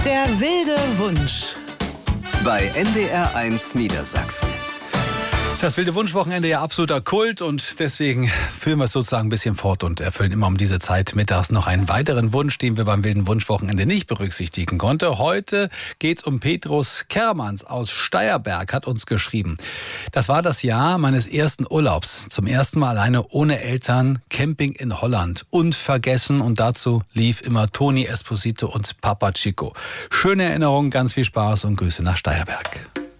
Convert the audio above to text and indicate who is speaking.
Speaker 1: Der wilde Wunsch.
Speaker 2: Bei NDR1 Niedersachsen.
Speaker 3: Das wilde Wunschwochenende ja absoluter Kult und deswegen führen wir es sozusagen ein bisschen fort und erfüllen immer um diese Zeit mittags noch einen weiteren Wunsch, den wir beim wilden Wunschwochenende nicht berücksichtigen konnten. Heute geht's um Petrus Kermans aus Steierberg, hat uns geschrieben. Das war das Jahr meines ersten Urlaubs. Zum ersten Mal alleine ohne Eltern, Camping in Holland. Unvergessen und dazu lief immer Toni Esposito und Papa Chico. Schöne Erinnerungen, ganz viel Spaß und Grüße nach Steierberg.